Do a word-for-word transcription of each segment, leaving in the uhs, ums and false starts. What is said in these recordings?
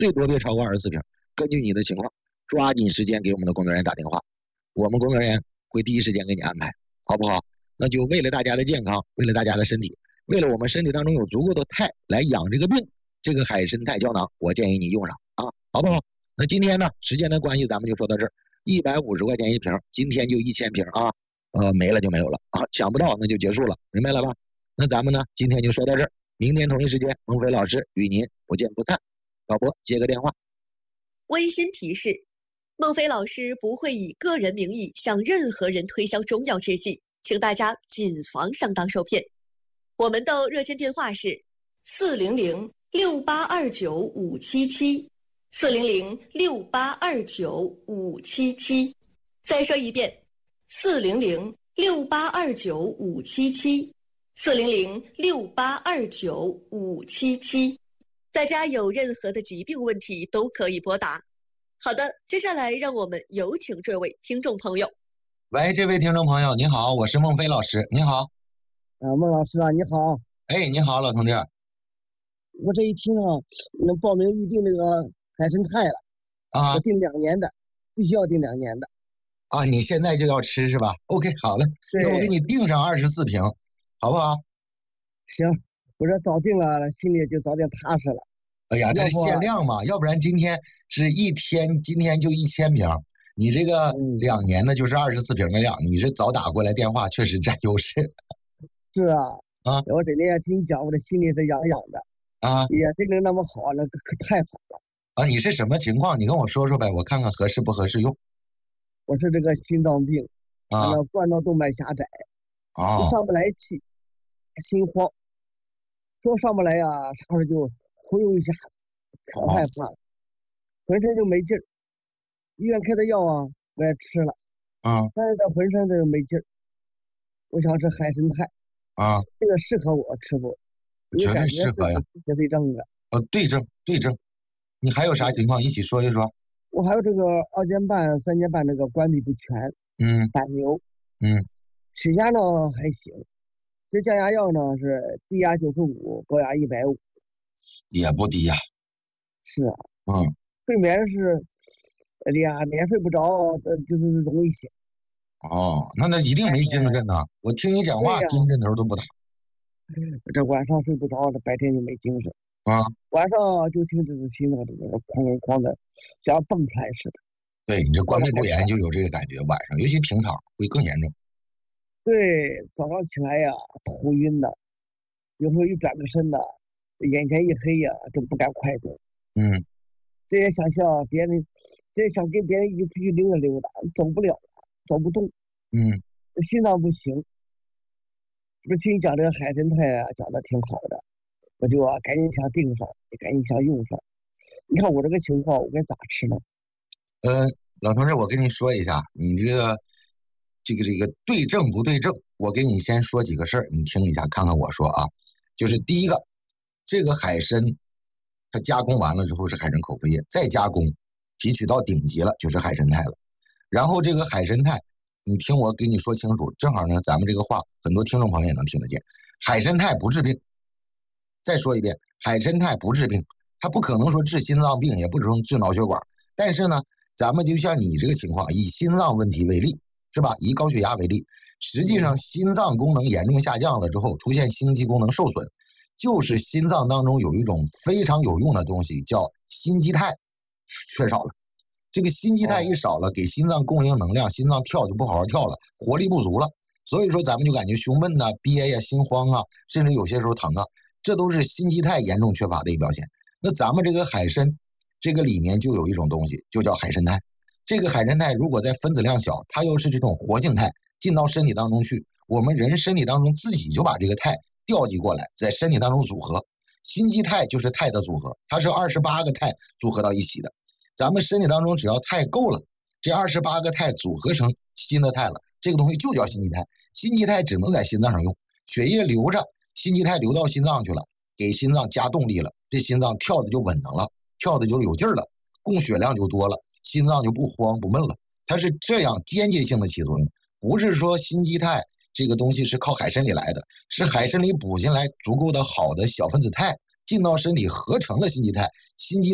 最多别超过二十四瓶。根据你的情况，抓紧时间给我们的工作人员打电话，我们工作人员会第一时间给你安排，好不好？那就为了大家的健康，为了大家的身体，为了我们身体当中有足够的肽来养这个病，这个海参肽胶囊，我建议你用上啊，好不好？那今天呢，时间的关系，咱们就说到这儿，一百五十块钱一瓶，今天就一千瓶啊，呃，没了就没有了啊，抢不到那就结束了，明白了吧？那咱们呢，今天就说到这儿，明天同一时间，孟非老师与您不见不散。导播接个电话。 温馨提示：孟非老师不会以个人名义向任何人推销中药制剂，请大家谨防上当受骗。我们的热线电话是四零零六八二九五七七，四零零六八二九五七七。再说一遍，四零零六八二九五七七，四零零六八二九五七七。大家有任何的疾病问题都可以拨打。好的，接下来让我们有请这位听众朋友。 喂，这位听众朋友，你好，我是孟非老师，你好。 啊，孟老师啊，你好。 哎，你好，老同志。 我这一听啊，能报名预定那个海参肽了啊，我订两年的，必须要订两年的。 啊，你现在就要吃是吧 ？OK， 好了，那我给你订上二十四瓶，好不好？ 行。我这早定了，心里就早点踏实了。 哎呀，这是限量嘛，要不然今天是一天，今天就一千瓶，你这个两年的就是二十四瓶的量，你这早打过来电话确实占优势。 是啊， 啊， 我这天听你讲，我这心里是痒痒的啊， 也真能那么好，那可太好了啊！你是什么情况？你跟我说说呗，我看看合适不合适用。 我是这个心脏病啊，冠状动脉狭窄啊，上不来气，心慌。说上不来呀、啊，啥时候就忽悠一下子，可害怕了，浑身就没劲儿。医院开的药啊，我也吃了， 啊、 嗯，但是这浑身都没劲儿。我想吃海参肽， 啊， 这个适合我吃不？ 绝对适合呀， 绝对正的。 呃，对症对症。你还有啥情况？一起说一说。 我还有这个二尖瓣、三尖瓣这个关闭不全， 嗯， 胆瘤， 嗯， 血压呢还行。这降压药呢是低压九十五，高压一百五， 也不低呀、啊。 是啊， 嗯， 睡眠是俩连睡不着，就是容易醒。 哦，那那一定没精神呐！我听你讲话，精神头都不打。 这晚上睡不着，这白天就没精神啊。 晚上就听这个心脏这个哐哐哐的，像蹦出来似的。 对你这关闭不严就有这个感觉，晚上尤其平躺会更严重。 对，早上起来呀，头晕的，有时候一转个身呢，眼前一黑呀，就不敢快走。 嗯， 这也想向别人，这也想跟别人一起出去溜达溜达，走不了，走不动。 嗯， 心脏不行。不是听你讲这个海参肽啊，讲的挺好的，我就啊赶紧想订上，赶紧想用上。你看我这个情况，我该咋吃呢？ 呃，老同志，我跟你说一下，你这个。这个这个对症不对症，我给你先说几个事儿，你听一下，看看我说啊。就是第一个，这个海参，它加工完了之后是海参口服液，再加工提取到顶级了就是海参肽了。然后这个海参肽，你听我给你说清楚，正好呢，咱们这个话很多听众朋友也能听得见。海参肽不治病，再说一遍，海参肽不治病，它不可能说治心脏病，也不能治脑血管。但是呢，咱们就像你这个情况，以心脏问题为例。是吧？以高血压为例，实际上心脏功能严重下降了之后，出现心肌功能受损，就是心脏当中有一种非常有用的东西叫心肌肽缺少了。这个心肌肽一少了，给心脏供应能量，心脏跳就不好好跳了，活力不足了。所以说咱们就感觉胸闷呐、啊、憋呀、心慌啊，甚至有些时候疼啊，这都是心肌肽严重缺乏的一个表现。那咱们这个海参，这个里面就有一种东西，就叫海参肽。这个海参肽如果在分子量小，它又是这种活性肽，进到身体当中去，我们人身体当中自己就把这个肽调集过来，在身体当中组合。心肌肽就是肽的组合，它是二十八个肽组合到一起的。咱们身体当中只要肽够了，这二十八个肽组合成新的肽了，这个东西就叫心肌肽。心肌肽只能在心脏上用，血液流着，心肌肽流到心脏去了，给心脏加动力了，这心脏跳的就稳当了，跳的就有劲儿了，供血量就多了。心脏就不慌不闷了，它是这样间接性的起作用，不是说心肌肽这个东西是靠海参里来的，是海参里补进来足够的好的小分子肽，进到身体合成了心肌肽，心肌肽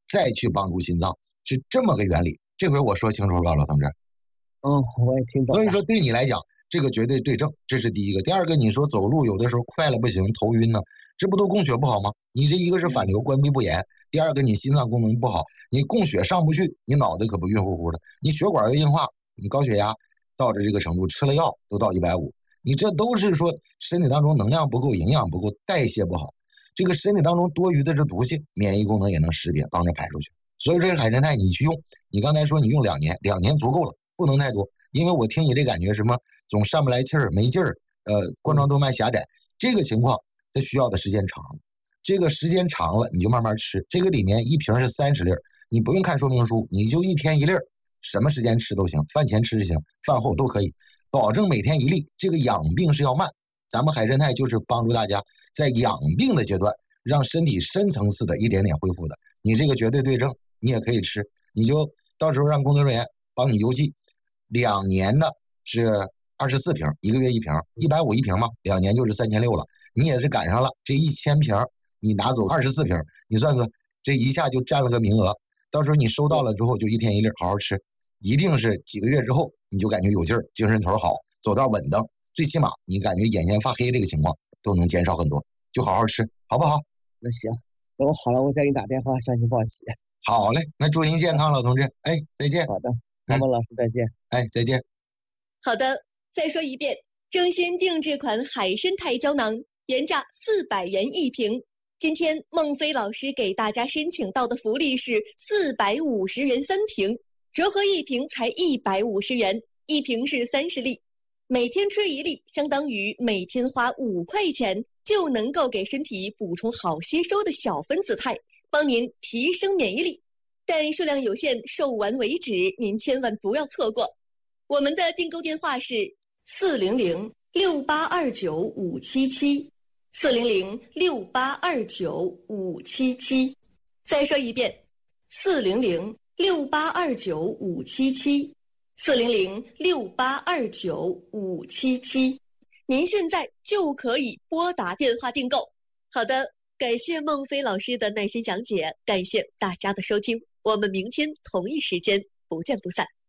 再去帮助心脏，是这么个原理。这回我说清楚了吧，老同志？ 哦，我也听懂了。 所以说对你来讲，这个绝对对症，这是第一个。第二个，你说走路有的时候快了不行，头晕呢，这不都供血不好吗？你这一个是反流关闭不严，第二个你心脏功能不好，你供血上不去，你脑袋可不晕乎乎的，你血管又硬化，你高血压到了这个程度，吃了药都到一百五，你这都是说身体当中能量不够，营养不够，代谢不好，这个身体当中多余的这毒性，免疫功能也能识别，帮着排出去。所以这个海参肽你去用，你刚才说你用两年，两年足够了，不能太多，因为我听你这感觉什么总上不来气儿、没劲儿，呃，冠状动脉狭窄，这个情况它需要的时间长，这个时间长了你就慢慢吃，这个里面一瓶是三十粒，你不用看说明书，你就一天一粒，什么时间吃都行，饭前吃就行，饭后都可以，保证每天一粒。这个养病是要慢，咱们海参肽就是帮助大家在养病的阶段，让身体深层次的一点点恢复的。你这个绝对对症，你也可以吃，你就到时候让工作人员帮你邮寄，两年的是二十四瓶，一个月一瓶，一百五一瓶嘛，两年就是三千六了。你也是赶上了，这一千瓶你拿走二十四瓶，你算算，这一下就占了个名额。到时候你收到了之后，就一天一粒，好好吃，一定是几个月之后你就感觉有劲儿，精神头好，走道稳当，最起码你感觉眼前发黑这个情况都能减少很多，就好好吃，好不好？ 那行，等我好了，我再给你打电话向你报喜。 好嘞，那祝您健康，老同志，哎，再见。 好的，那么老师再见。 哎，再见。 好的，再说一遍，正新定制款海参肽胶囊，原价四百元一瓶。今天孟非老师给大家申请到的福利是四百五十元三瓶，折合一瓶才一百五十元，一瓶是三十粒，每天吃一粒，相当于每天花五块钱就能够给身体补充好吸收的小分子肽，帮您提升免疫力。但数量有限，售完为止，您千万不要错过。我们的订购电话是四零零六八二九五七七。四零零六八二九五七七，再说一遍，四零零六八二九五七七，四零零六八二九五七七，您现在就可以拨打电话订购。好的，感谢孟非老师的耐心讲解，感谢大家的收听，我们明天同一时间不见不散。